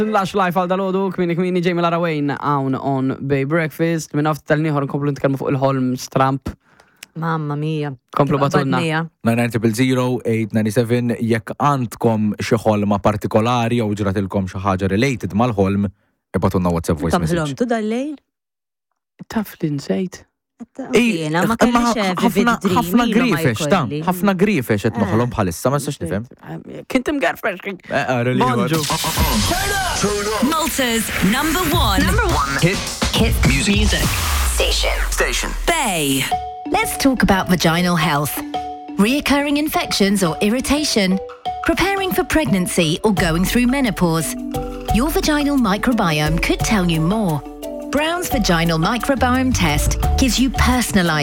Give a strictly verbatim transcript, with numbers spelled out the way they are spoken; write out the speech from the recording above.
Lax life għal dal-ħodu, kmini kmini ġej Lara Wayne hawn on Bay Breakfast. Minn għaft tal-nieħor nkomplu nitkellmu fuq il-Holmes Trump. Mamma mia. Komplu batulna. nine nine zero zero eight nine seven jekk għandkom xi ħolma partikolari jew ġratilkom xi ħaġa related mal-ħolm, ibatulna WhatsApp voice Tam message. ħlomtu dal-lejl? Taf li nsejt. Jiena ma kellix ħafna ħafna grifex ta' ħafna grifex qed noħolhom bħalissa ma nistax nifhem. Kint imgerfex. Bonġu. Malta's number one. Number one. Hit. Hit music. Station. Station. Bay. Let's talk about vaginal health. Reoccurring infections or irritation. Preparing for pregnancy or going through menopause. Your vaginal microbiome could tell you more. Brown's Vaginal Microbiome Test gives you personalized